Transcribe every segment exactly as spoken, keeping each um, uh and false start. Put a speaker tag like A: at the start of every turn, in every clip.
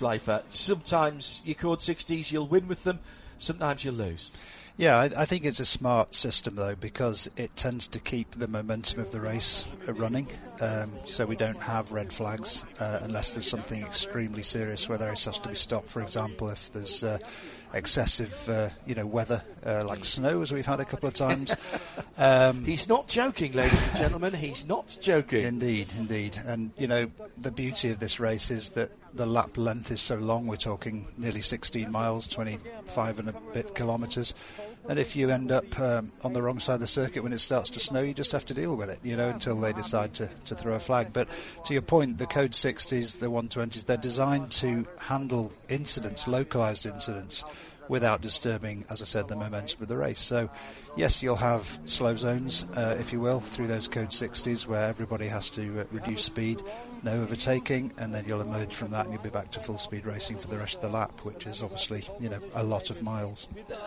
A: Nordschleife. Sometimes your Code sixties, you'll win with them. Sometimes you'll lose.
B: Yeah, I, I think it's a smart system, though, because it tends to keep the momentum of the race uh, running. Um, so we don't have red flags uh, unless there's something extremely serious where the race has to be stopped. For example, if there's uh, excessive, uh, you know, weather, uh, like snow, as we've had a couple of times. Um,
A: He's not joking, ladies and gentlemen. He's not joking.
B: Indeed, indeed. And, you know, the beauty of this race is that the lap length is so long. We're talking nearly sixteen miles, twenty-five and a bit kilometres. And if you end up um, on the wrong side of the circuit when it starts to snow, you just have to deal with it, you know, until they decide to, to throw a flag. But to your point, the Code sixties, the one twenties, they're designed to handle incidents, localised incidents, without disturbing, as I said, the momentum of the race. So, yes, you'll have slow zones, uh, if you will, through those Code sixties where everybody has to uh, reduce speed, no overtaking, and then you'll emerge from that and you'll be back to full speed racing for the rest of the lap, which is obviously, you know, a lot of miles.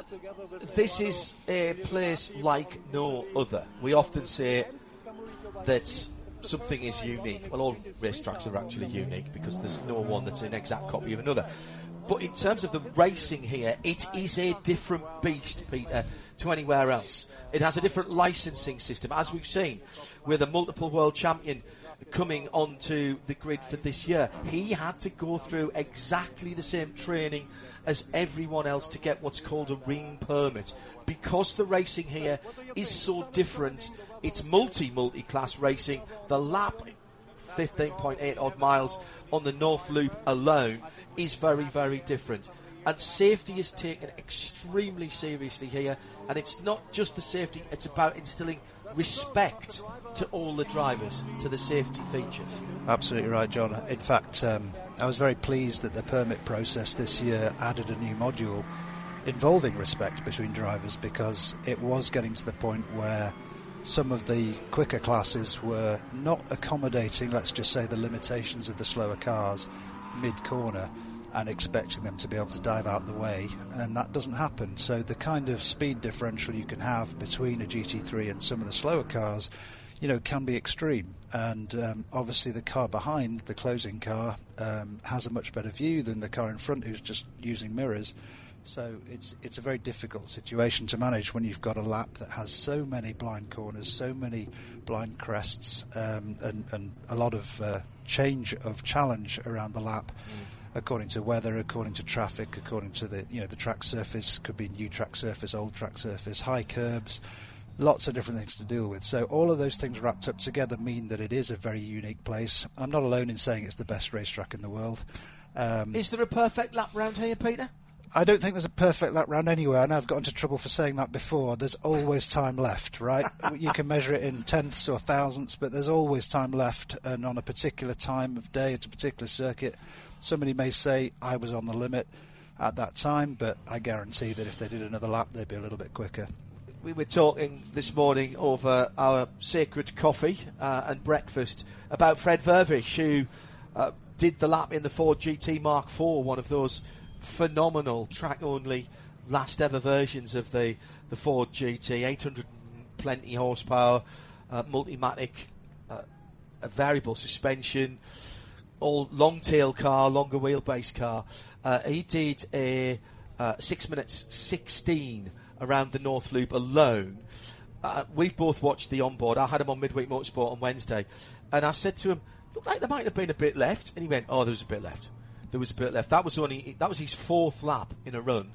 A: This is a place like no other. We often say that something is unique. Well, all racetracks are actually unique because there's no one that's an exact copy of another. But in terms of the racing here, it is a different beast, Peter, to anywhere else. It has a different licensing system, as we've seen with a multiple world champion coming onto the grid for this year. He had to go through exactly the same training as everyone else to get what's called a ring permit. Because the racing here is so different, it's multi, multi-class racing. The lap, fifteen point eight odd miles on the North Loop alone, is very, very different. And safety is taken extremely seriously here. And it's not just the safety, it's about instilling respect to all the drivers, to the safety features.
B: Absolutely right, John. In fact, um, I was very pleased that the permit process this year added a new module involving respect between drivers, because it was getting to the point where some of the quicker classes were not accommodating, let's just say, the limitations of the slower cars mid-corner and expecting them to be able to dive out the way, and that doesn't happen. So the kind of speed differential you can have between a G T three and some of the slower cars, you know, can be extreme. And um, obviously the car behind, the closing car, um, has a much better view than the car in front who's just using mirrors. So it's it's a very difficult situation to manage when you've got a lap that has so many blind corners, so many blind crests, um, and, and a lot of uh, change of challenge around the lap, mm. according to weather, according to traffic, according to the you know the track surface. Could be new track surface, old track surface, high curbs, lots of different things to deal with. So all of those things wrapped up together mean that it is a very unique place. I'm not alone in saying it's the best racetrack in the world. Um,
A: is there a perfect lap round here, Peter?
B: I don't think there's a perfect lap round anywhere. I know I've got into trouble for saying that before. There's always time left, right? You can measure it in tenths or thousandths, but there's always time left. And on a particular time of day at a particular circuit, somebody may say, I was on the limit at that time, but I guarantee that if they did another lap, they'd be a little bit quicker.
A: We were talking this morning over our sacred coffee uh, and breakfast about Fred Vervish, who uh, did the lap in the Ford G T Mark four, one of those phenomenal track-only last-ever versions of the, the Ford G T, eight hundred plenty horsepower, uh, Multimatic, uh, a variable suspension, all long-tail car, longer wheelbase car. Uh, he did a uh, six minutes sixteen around the North Loop alone. Uh, we've both watched the onboard. I had him on Midweek Motorsport on Wednesday, and I said to him, looked like there might have been a bit left, and he went, oh, there was a bit left. There was a bit left. That was only that was his fourth lap in a run,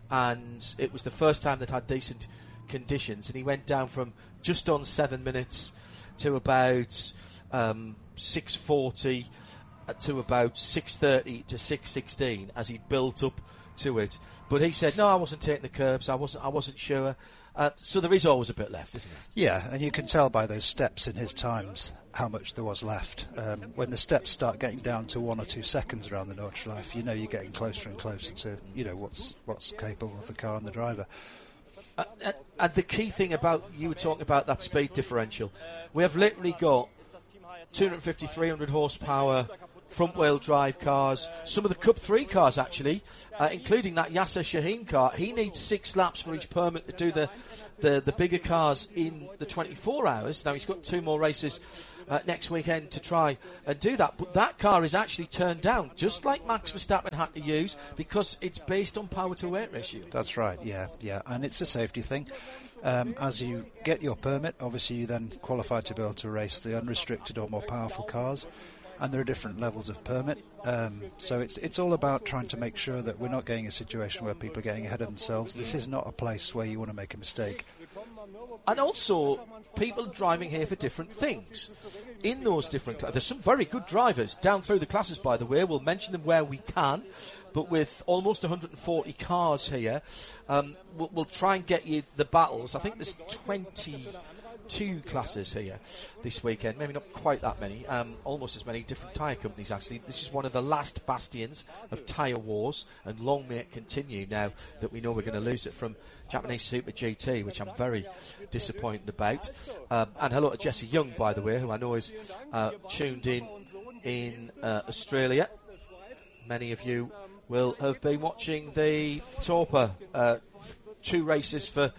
A: and it was the first time that had decent conditions. And he went down from just on seven minutes to about um, six forty uh, to about six thirty to six sixteen as he built up to it. But he said, "No, I wasn't taking the curbs. I wasn't. I wasn't sure." Uh, so there is always a bit left, isn't there?
B: Yeah, and you can tell by those steps in his times how much there was left. Um, when the steps start getting down to one or two seconds around the Nordschleife, you know you're getting closer and closer to you know what's what's capable of the car and the driver.
A: Uh, uh, and the key thing about, you were talking about that speed differential, we have literally got two fifty, three hundred horsepower front-wheel drive cars, some of the Cup three cars actually, uh, including that Yasser Shaheen car. He needs six laps for each permit to do the, the, the bigger cars in the twenty-four hours. Now he's got two more races uh, next weekend to try and do that. But that car is actually turned down, just like Max Verstappen had to use, because it's based on power to weight ratio.
B: That's right, yeah, yeah, and it's a safety thing. Um, as you get your permit, obviously you then qualify to be able to race the unrestricted or more powerful cars, and there are different levels of permit. Um, so it's it's all about trying to make sure that we're not getting a situation where people are getting ahead of themselves. This is not a place where you want to make a mistake.
A: And also, people driving here for different things. In those different classes, there's some very good drivers down through the classes, by the way. We'll mention them where we can. But with almost one hundred forty cars here, um, we'll, we'll try and get you the battles. I think there's twenty-two classes here this weekend. Maybe not quite that many. Um, almost as many different tyre companies, actually. This is one of the last bastions of tyre wars, and long may it continue now that we know we're going to lose it from Japanese Super G T, which I'm very disappointed about. Um, and hello to Jesse Young, by the way, who I know is uh, tuned in in uh, Australia. Many of you will have been watching the Torpa uh, two races for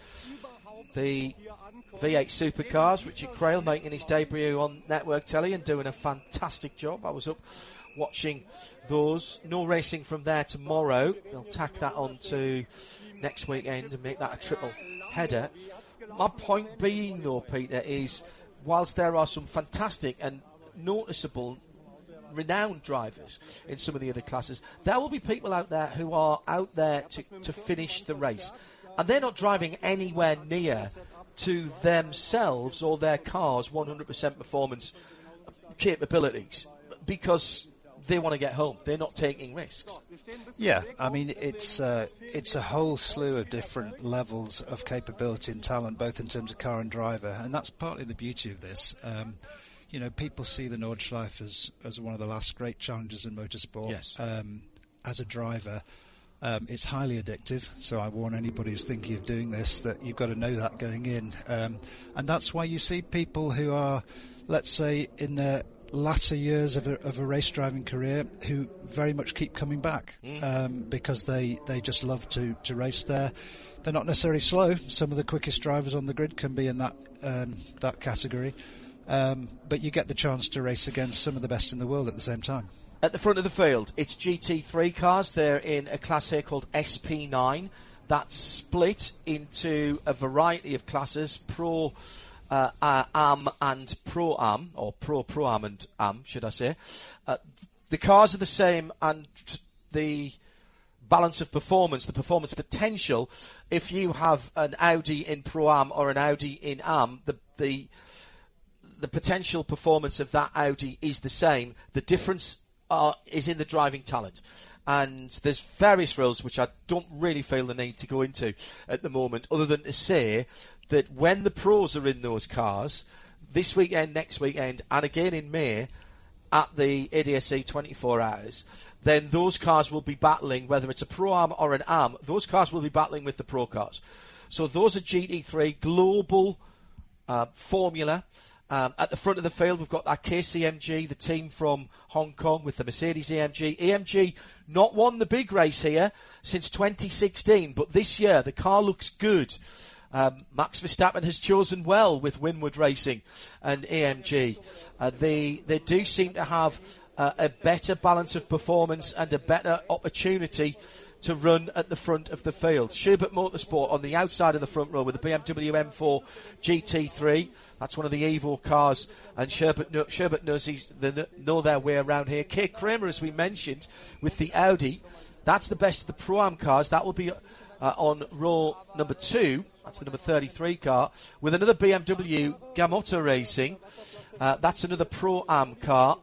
A: the V eight Supercars. Richard Crail making his debut on Network Telly and doing a fantastic job. I was up watching those. No racing from there tomorrow. They'll tack that on to next weekend and make that a triple header. My point being, though, Peter, is whilst there are some fantastic and noticeable renowned drivers in some of the other classes, there will be people out there who are out there to, to finish the race, and they're not driving anywhere near to themselves or their cars' one hundred percent performance capabilities because they want to get home. They're not taking risks.
B: Yeah, I mean, it's uh, it's a whole slew of different levels of capability and talent, both in terms of car and driver, and that's partly the beauty of this. Um, You know, people see the Nordschleife as, as one of the last great challenges in motorsport.
A: Yes.
B: Um, as a driver, um, it's highly addictive, so I warn anybody who's thinking of doing this that you've got to know that going in. Um, and that's why you see people who are, let's say, in their latter years of a, of a race driving career who very much keep coming back mm. um, because they, they just love to, to race there. They're not necessarily slow. Some of the quickest drivers on the grid can be in that um, that category. Um, but you get the chance to race against some of the best in the world at the same time.
A: At the front of the field, it's G T three cars. They're in a class here called S P nine. That's split into a variety of classes, Pro uh, uh, Am and Pro Am, or Pro Pro Am and Am, should I say. Uh, the cars are the same, and the balance of performance, the performance potential, if you have an Audi in Pro Am or an Audi in Am, the the the potential performance of that Audi is the same. The difference are, is in the driving talent. And there's various rules which I don't really feel the need to go into at the moment, other than to say that when the pros are in those cars, this weekend, next weekend, and again in May, at the A D S C twenty-four hours, then those cars will be battling, whether it's a Pro-Am or an Am, those cars will be battling with the Pro cars. So those are G T three global uh, formula. Um, at the front of the field, we've got that K C M G, the team from Hong Kong, with the Mercedes A M G. A M G not won the big race here since twenty sixteen, but this year the car looks good. Um, Max Verstappen has chosen well with Winward Racing and A M G. Uh, they they do seem to have uh, a better balance of performance and a better opportunity to run at the front of the field. Sherbert Motorsport on the outside of the front row with the B M W M four G T three. That's one of the Evo cars, and Sherbert, Sherbert knows he's, they know their way around here. Kate Kramer, as we mentioned, with the Audi. That's the best of the Pro-Am cars. That will be uh, on row number two. That's the number thirty-three car. With another B M W Gamotta Racing. Uh, that's another Pro-Am car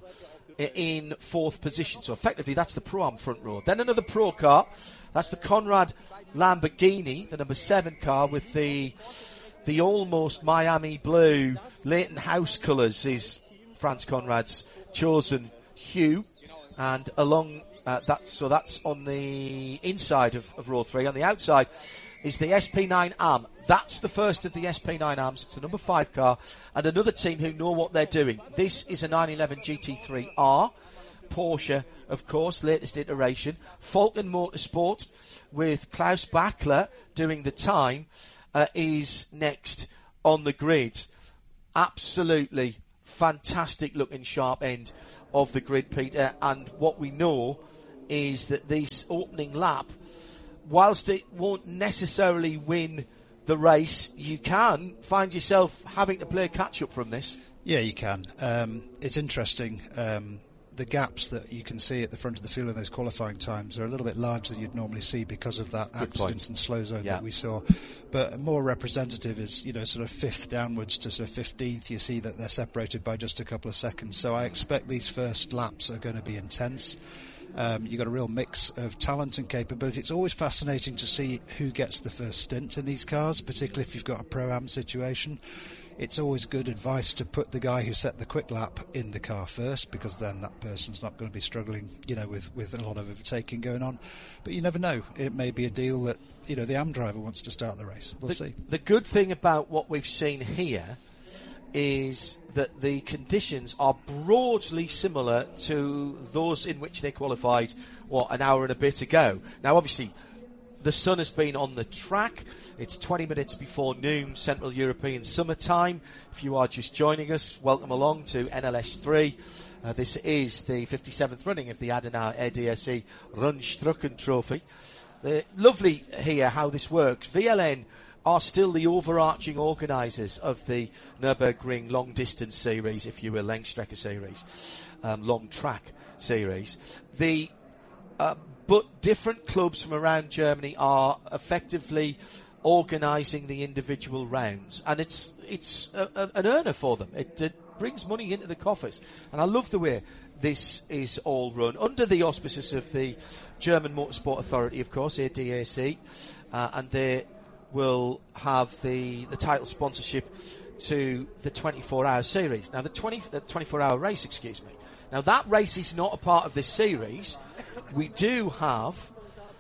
A: in fourth position. So effectively that's the Pro-Am front row. Then another Pro car, that's the Conrad Lamborghini, the number seven car with the the almost Miami blue Leighton House colours is Franz Conrad's chosen hue. And along uh, that, so that's on the inside of, of row three. On the outside is the S P nine Am. That's the first of the S P nine Ams. It's the number five car, and another team who know what they're doing. This is a nine eleven G T three R. Porsche, of course, latest iteration. Falcon Motorsport with Klaus Bachler doing the time uh, is next on the grid. Absolutely fantastic looking sharp end of the grid, Peter, and what we know is that this opening lap, whilst it won't necessarily win the race, you can find yourself having to play catch-up from this.
B: Yeah, you can. Um, it's interesting. Um, the gaps that you can see at the front of the field in those qualifying times are a little bit larger than you'd normally see because of that
A: Good
B: accident
A: point.
B: and slow zone
A: Yeah.
B: that we saw. But more representative is, you know, sort of fifth downwards to sort of fifteenth. You see that they're separated by just a couple of seconds. So I expect these first laps are going to be intense. Um, you've got a real mix of talent and capability. It's always fascinating to see who gets the first stint in these cars, particularly if you've got a Pro-Am situation. It's always good advice to put the guy who set the quick lap in the car first, because then that person's not going to be struggling, you know, with, with a lot of overtaking going on. But you never know. It may be a deal that, you know, the A M driver wants to start the race. We'll
A: the,
B: see.
A: The good thing about what we've seen here is that the conditions are broadly similar to those in which they qualified, what, an hour and a bit ago. Now, obviously, the sun has been on the track. It's twenty minutes before noon, Central European summertime. If you are just joining us, welcome along to N L S three. Uh, this is the fifty-seventh running of the Adenauer R D S E Rundstrecke Trophy. Uh, lovely here how this works. V L N are still the overarching organisers of the Nürburgring long distance series, if you will, Langstrecke series, um, long track series. The uh, but different clubs from around Germany are effectively organising the individual rounds, and it's it's a, a, an earner for them. It, it brings money into the coffers, and I love the way this is all run under the auspices of the German Motorsport Authority, of course, A D A C, uh, and they will have the, the title sponsorship to the twenty-four hour series. Now, the twenty, the twenty-four hour race, excuse me. Now, that race is not a part of this series. We do have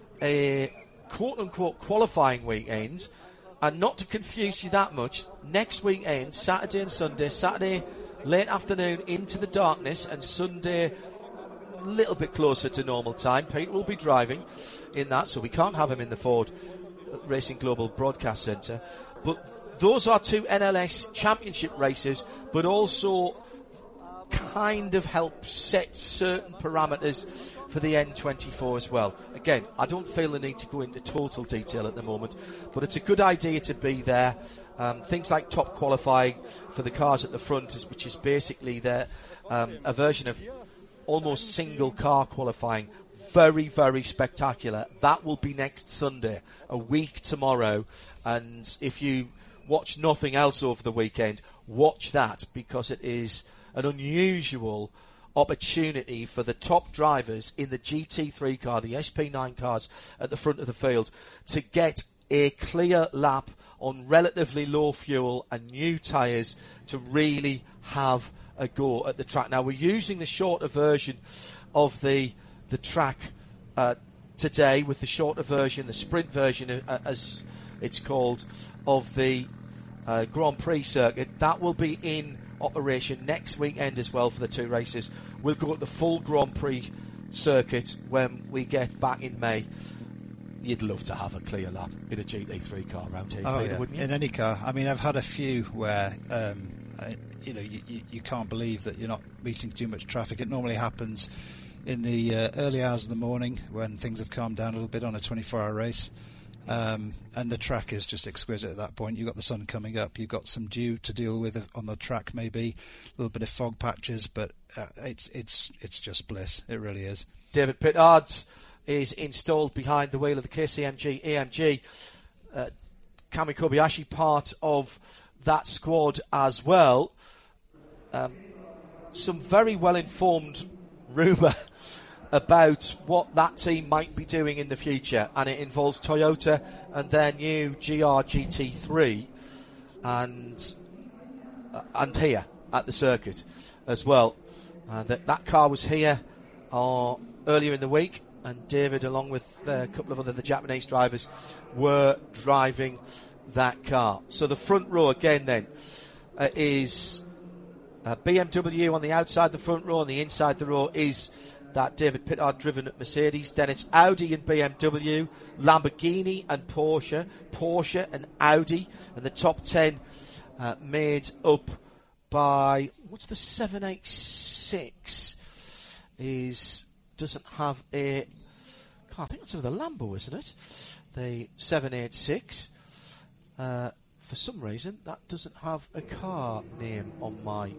A: a quote-unquote qualifying weekend, and not to confuse you that much, next weekend, Saturday and Sunday, Saturday late afternoon into the darkness, and Sunday a little bit closer to normal time. Peter will be driving in that, so we can't have him in the Ford Racing Global Broadcast Centre. But those are two N L S championship races, but also kind of help set certain parameters for the N twenty-four as well. Again, I don't feel the need to go into total detail at the moment, but it's a good idea to be there. Um, things like top qualifying for the cars at the front, is, which is basically their, um, a version of almost single car qualifying. Very, very spectacular. That will be next Sunday, a week tomorrow. And if you watch nothing else over the weekend, watch that, because it is an unusual opportunity for the top drivers in the G T three car, the S P nine cars at the front of the field, to get a clear lap on relatively low fuel and new tyres to really have a go at the track. Now, we're using the shorter version of the the track uh, today, with the shorter version, the sprint version, uh, as it's called, of the uh, Grand Prix circuit. That will be in operation next weekend as well for the two races. We'll go at the full Grand Prix circuit when we get back in May. You'd love to have a clear lap in a G T three car around here,
B: oh,
A: Peter,
B: yeah.
A: wouldn't you?
B: In any car. I mean, I've had a few where um, I, you know you, you, you can't believe that you're not meeting too much traffic. It normally happens in the uh, early hours of the morning when things have calmed down a little bit on a twenty-four hour race. Um, and the track is just exquisite at that point. You've got the sun coming up, you've got some dew to deal with on the track, maybe a little bit of fog patches, but uh, it's it's it's just bliss. It really is.
A: David Pittards is installed behind the wheel of the K C M G A M G. Uh, Kami Kobayashi part of that squad as well. Um, some very well-informed rumour about what that team might be doing in the future, and it involves Toyota and their new G R G T three, and uh, and here at the circuit as well. Uh, that that car was here uh, earlier in the week, and David, along with uh, a couple of other the Japanese drivers, were driving that car. So the front row again then uh, is uh, B M W on the outside the front row, and the inside the row is that David Pittard driven at Mercedes. Then it's Audi and B M W, Lamborghini and Porsche, Porsche and Audi, and the top ten uh, made up by, what's the seven eighty-six? Is doesn't have a. I think it's another Lambo, isn't it? The seven eighty-six. Uh, for some reason, that doesn't have a car name on my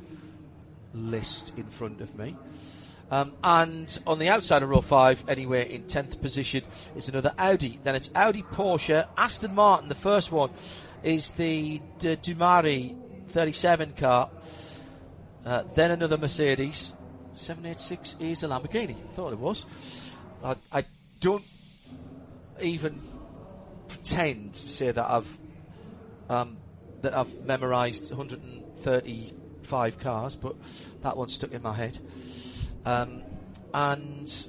A: list in front of me. Um, and on the outside of row five, anyway, in tenth position, is another Audi. Then it's Audi, Porsche, Aston Martin. The first one is the D- Dumari thirty-seven car. Uh, then another Mercedes. seven eighty-six is a Lamborghini. I thought it was. I, I don't even pretend to say that I've um, that I've memorised one hundred thirty-five cars, but that one stuck in my head. Um, and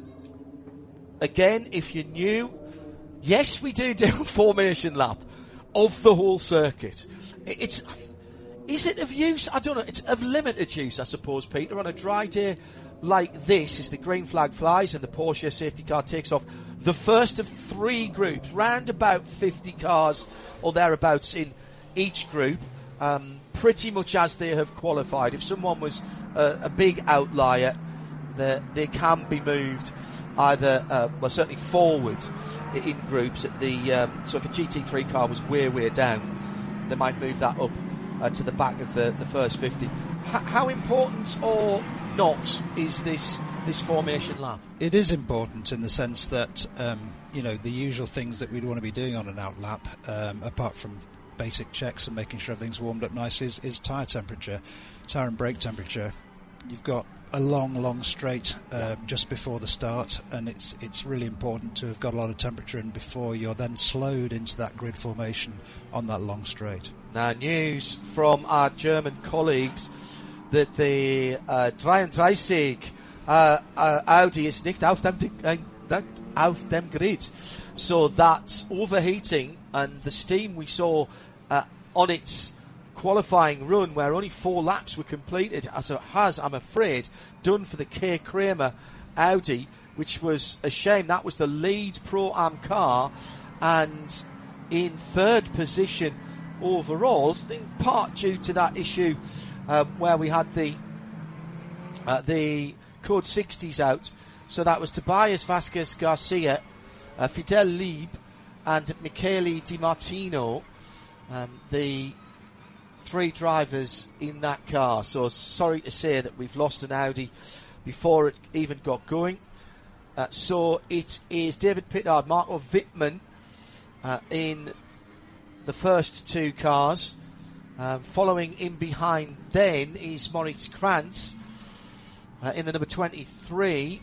A: again, if you're new, yes, we do do a formation lap of the whole circuit. It's is it of use? I don't know. It's of limited use, I suppose, Peter, on a dry day like this, as the green flag flies and the Porsche safety car takes off. The first of three groups, round about fifty cars or thereabouts in each group, um, pretty much as they have qualified. If someone was uh, a big outlier, the, they can be moved either, uh, well, certainly forward in groups. At the um, so if a G T three car was way, way down, they might move that up uh, to the back of the, the first fifty. H- how important or not is this this formation lap?
B: It is important in the sense that um, you know, the usual things that we'd want to be doing on an out lap, um, apart from basic checks and making sure everything's warmed up nicely, is, is tyre temperature, tyre and brake temperature. You've got a long, long straight uh, just before the start, and it's it's really important to have got a lot of temperature in before you're then slowed into that grid formation on that long straight.
A: Now, news from our German colleagues that the uh, dreiunddreißig uh, uh, Audi is nicht auf dem, uh, nicht auf dem Grid. So that overheating and the steam we saw uh, on its qualifying run, where only four laps were completed, as it has, I'm afraid, done for the K. Kramer Audi, which was a shame. That was the lead Pro-Am car, and in third position overall, in part due to that issue uh, where we had the uh, the Code sixties out. So that was Tobias Vasquez Garcia, uh, Fidel Lieb, and Michele Di Martino, um, the three drivers in that car. So sorry to say that we've lost an Audi before it even got going. Uh, so it is David Pittard, Marco Wittmann uh, in the first two cars. Uh, following in behind then is Moritz Krantz uh, in the number twenty-three.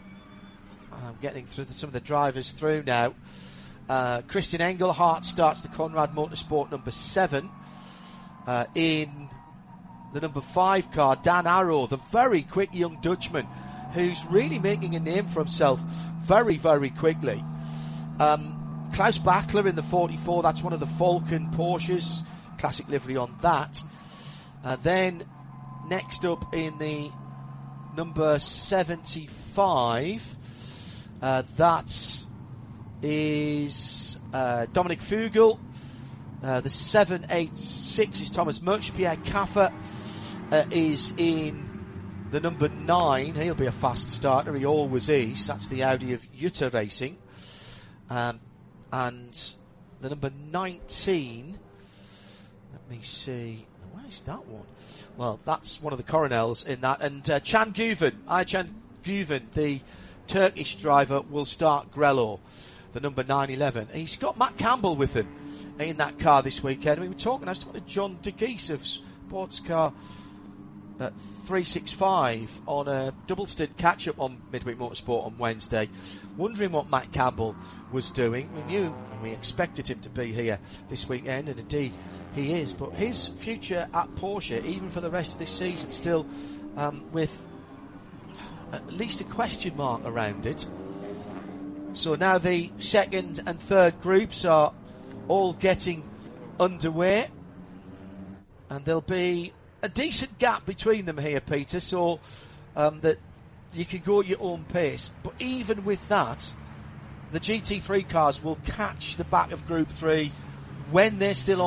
A: I'm getting through the, some of the drivers through now. Uh, Christian Engelhardt starts the Conrad Motorsport number seven. Uh, in the number five car, Dan Arrow, the very quick young Dutchman who's really making a name for himself very, very quickly. Um, Klaus Bachler in the forty-four, that's one of the Falcon Porsches, classic livery on that. Uh, then next up in the number seventy-five, uh, that is uh, Dominic Fugel. Uh, the seven eighty-six is Thomas Mutch. Pierre Caffer uh, is in the number nine. He'll be a fast starter. He always is. That's the Audi of Jutta Racing. Um, and the number nineteen, let me see, where's that one? Well, that's one of the Coronels in that. And uh, Can Guven, Aycan Guven, the Turkish driver, will start Grello, the number nine eleven. He's got Matt Campbell with him in that car this weekend. We were talking, I was talking to John DeGeese of Sports Car uh, three sixty-five on a double stint catch-up on Midweek Motorsport on Wednesday, wondering what Matt Campbell was doing. We knew and we expected him to be here this weekend, and indeed he is. But his future at Porsche, even for the rest of this season, still um, with at least a question mark around it. So now the second and third groups are all getting underway, and there'll be a decent gap between them here, Peter, so um, that you can go at your own pace. But even with that, the G T three cars will catch the back of Group three when they're still on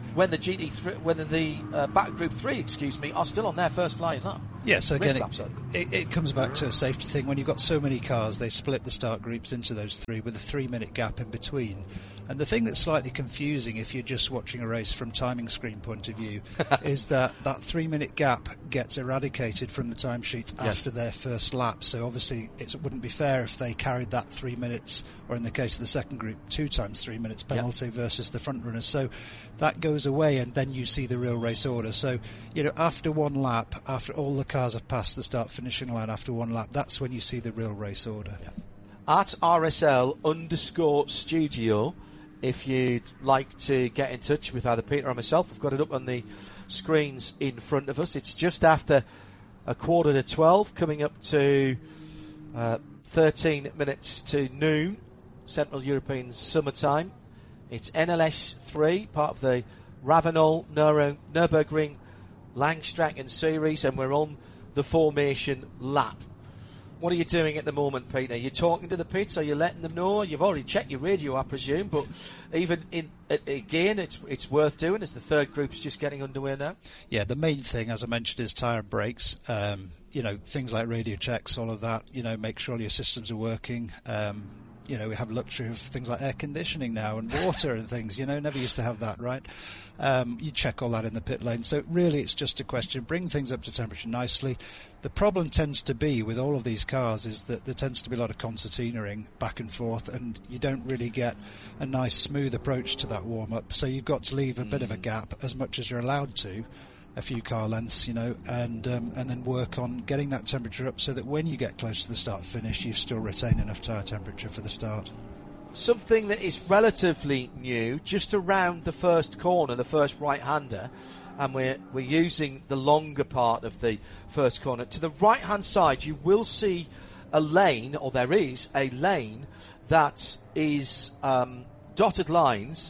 A: when the G T three, when the uh, back Group Three, excuse me, are still on their first flying lap.
B: Yeah, so again,
A: lap,
B: it, it, it comes back to a safety thing. When you've got so many cars, they split the start groups into those three with a three-minute gap in between. And the thing that's slightly confusing if you're just watching a race from timing screen point of view is that that three-minute gap gets eradicated from the timesheets
A: yes.
B: after their first lap. So obviously it wouldn't be fair if they carried that three minutes, or in the case of the second group, two times three minutes penalty yep. versus the front runners. So that goes away, and then you see the real race order. So, you know, after one lap, after all the cars have passed the start-finishing line after one lap, that's when you see the real race order.
A: Yep. At R S L underscore studio, if you'd like to get in touch with either Peter or myself, we've got it up on the screens in front of us. It's just after a quarter to twelve, coming up to uh, thirteen minutes to noon, Central European summertime. It's N L S three, part of the Ravenol Nür- Nürburgring Langstrecken series, and we're on the formation lap. What are you doing at the moment, Peter? You're talking to the pits? Are you letting them know? You've already checked your radio, I presume, but even in again, it's it's worth doing as the third group's just getting underway now.
B: Yeah, the main thing, as I mentioned, is tyre and brakes. Um, you know, things like radio checks, all of that. You know, make sure your systems are working. Um, you know, we have luxury of things like air conditioning now and water and things, you know, never used to have that, right? Um, you check all that in the pit lane. So really it's just a question, bring things up to temperature nicely. The problem tends to be with all of these cars is that there tends to be a lot of concertinaing back and forth, and you don't really get a nice smooth approach to that warm-up. So you've got to leave a mm. bit of a gap, as much as you're allowed to, a few car lengths, you know, and um, and then work on getting that temperature up so that when you get close to the start finish, you still retain enough tyre temperature for the start.
A: Something that is relatively new, just around the first corner, the first right-hander, and we're we're using the longer part of the first corner. To the right-hand side, you will see a lane, or there is a lane that is um, dotted lines,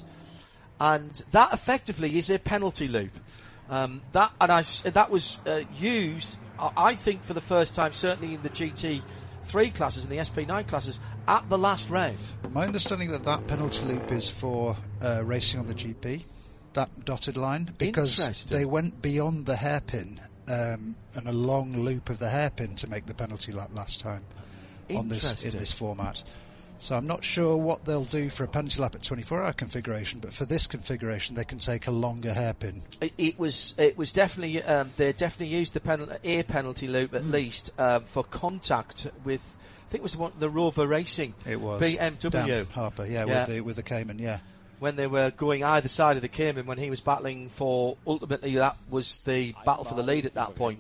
A: and that effectively is a penalty loop. Um, that and I, that was uh, used, I think, for the first time, certainly in the G T three classes and the S P nine classes, at the last round.
B: My understanding that that penalty loop is for uh, racing on the G P, that dotted line, because they went beyond the hairpin um, and a long loop of the hairpin to make the penalty lap last time on this in this format. So I'm not sure what they'll do for a penalty lap at twenty-four hour configuration, but for this configuration they can take a longer hairpin.
A: It, it was it was definitely um, they definitely used the penal- air penalty loop at mm. least um, for contact with, I think it was one, the Rover Racing.
B: It was
A: B M W.
B: Dan Harper, yeah, yeah, with the with the Cayman, yeah.
A: When they were going either side of the Cayman, when he was battling for, ultimately that was the battle for the lead at that point.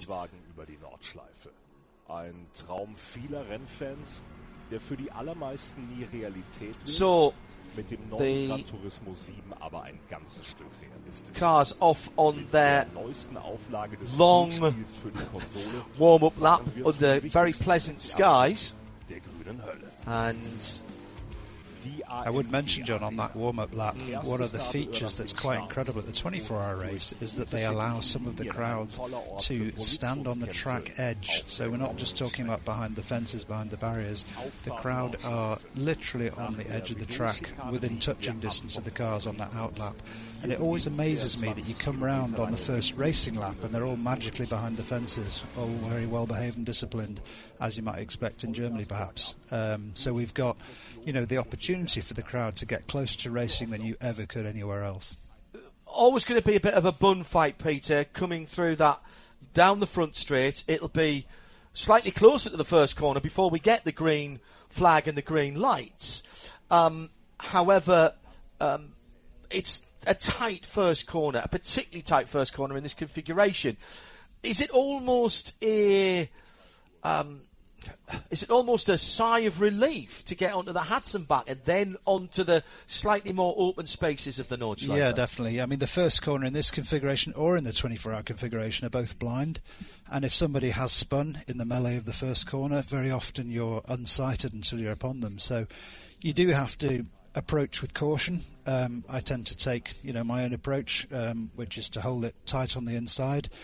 C: Ein Traum vieler Rennfans, der für die allermeisten nie Realität wird.
A: So,
C: mit dem neuen Gran Turismo sieben aber ein ganzes Stück realistisch.
A: Cars off on their
C: neuesten Auflage des
A: long
C: für die Konsole
A: warm-up lap under very pleasant skies.
C: Der grünen Hölle.
A: And
B: I would mention, John, on that warm-up lap, mm. one of the features that's quite incredible at the twenty-four hour race is that they allow some of the crowd to stand on the track edge. So we're not just talking about behind the fences, behind the barriers. The crowd are literally on the edge of the track, within touching distance of the cars on that outlap. And it always amazes me that you come round on the first racing lap and they're all magically behind the fences, all very well behaved and disciplined, as you might expect in Germany perhaps. Um, so we've got, you know, the opportunity for the crowd to get closer to racing than you ever could anywhere else.
A: Always going to be a bit of a bun fight, Peter, coming through that down the front straight. It'll be slightly closer to the first corner before we get the green flag and the green lights. Um, however, um, it's a tight first corner, a particularly tight first corner in this configuration. Is it almost a um, is it almost a sigh of relief to get onto the Hudson back and then onto the slightly more open spaces of the Nordschleife?
B: Yeah, definitely. I mean, the first corner in this configuration or in the twenty-four hour configuration are both blind, and if somebody has spun in the melee of the first corner, very often you're unsighted until you're upon them. So you do have to approach with caution. Um, I tend to take, you know, my own approach, um, which is to hold it tight on the inside.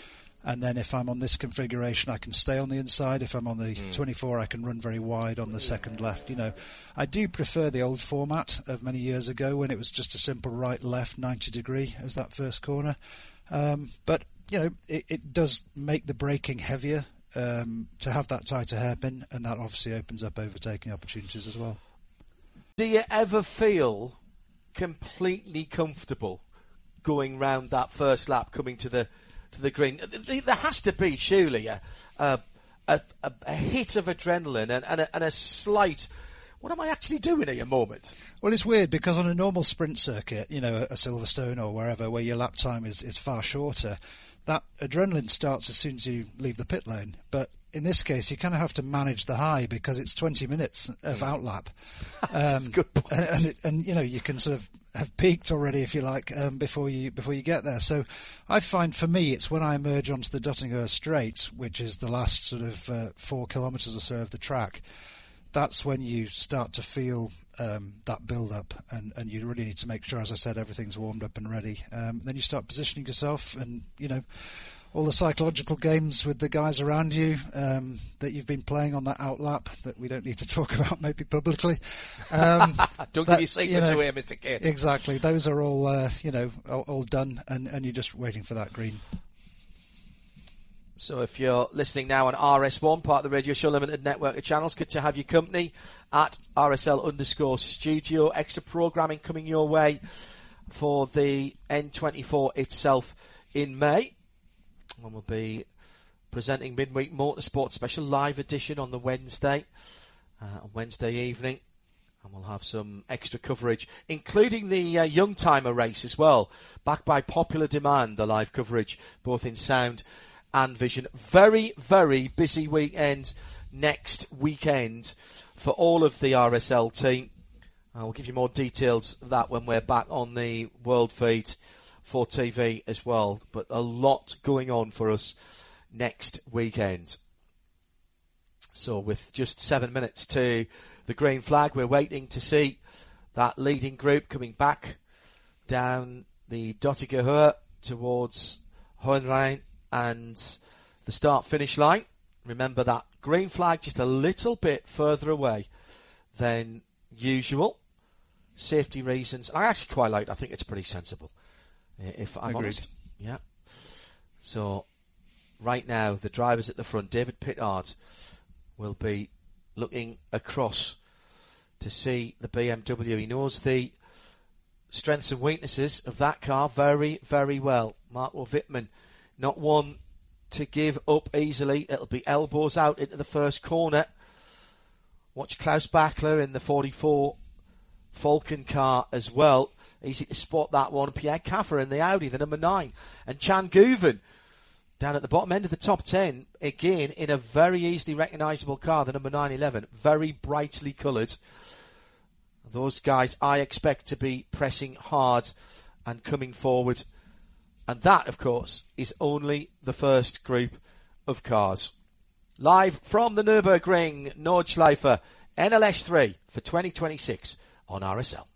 B: And then if I'm on this configuration, I can stay on the inside. If I'm on the mm. twenty-four, I can run very wide on the second left. You know, I do prefer the old format of many years ago when it was just a simple right-left ninety degree as that first corner. Um, but, you know, it, it does make the braking heavier um, to have that tighter hairpin, and that obviously opens up overtaking opportunities as well.
A: Do you ever feel completely comfortable going round that first lap, coming to the to the green? There has to be, surely, a a, a, a hit of adrenaline and, and, a, and a slight, what am I actually doing here moment?
B: Well, it's weird because on a normal sprint circuit, you know, a Silverstone or wherever, where your lap time is, is far shorter, that adrenaline starts as soon as you leave the pit lane. But in this case, you kind of have to manage the high because it's twenty minutes of mm. outlap. Um,
A: That's a good point.
B: And, and, and, you know, you can sort of have peaked already, if you like, um, before you before you get there. So I find for me, it's when I emerge onto the Döttinger Straight, which is the last sort of uh, four kilometres or so of the track, that's when you start to feel um, that build-up, and, and you really need to make sure, as I said, everything's warmed up and ready. Um, then you start positioning yourself, and, you know, all the psychological games with the guys around you um, that you've been playing on that outlap that we don't need to talk about maybe publicly. Um,
A: don't
B: that,
A: give your secrets
B: you know,
A: away, Mister Kit.
B: Exactly. Those are all, uh, you know, all, all done, and, and you're just waiting for that green.
A: So if you're listening now on R S one, part of the Radio Show Limited network of channels, good to have your company at R S L underscore studio. Extra programming coming your way for the N twenty-four itself in May. And we'll be presenting Midweek Motorsport Special live edition on the Wednesday, uh, on Wednesday evening. And we'll have some extra coverage, including the uh, Youngtimer race as well, backed by popular demand, the live coverage, both in sound and vision. Very, very busy weekend next weekend for all of the R S L team. Uh, we'll give you more details of that when we're back on the World Feed for T V as well. But a lot going on for us next weekend. So with just seven minutes to the green flag, we're waiting to see that leading group coming back down the Döttinger Höhe towards Hohenrhein and the start-finish line. Remember that green flag just a little bit further away than usual. Safety reasons. I actually quite like it. I think it's pretty sensible, if I'm
B: Agreed.
A: honest. Yeah. So, right now, the drivers at the front, David Pittard, will be looking across to see the B M W. He knows the strengths and weaknesses of that car very, very well. Marco Wittmann, not one to give up easily. It'll be elbows out into the first corner. Watch Klaus Bachler in the forty-four Falcon car as well. Easy to spot that one. Pierre Caffer in the Audi, the number nine. And Chan Guven down at the bottom end of the top ten, again in a very easily recognisable car, the number nine eleven. Very brightly coloured. Those guys I expect to be pressing hard and coming forward. And that, of course, is only the first group of cars. Live from the Nürburgring, Nordschleife, N L S three for twenty twenty-six on R S L.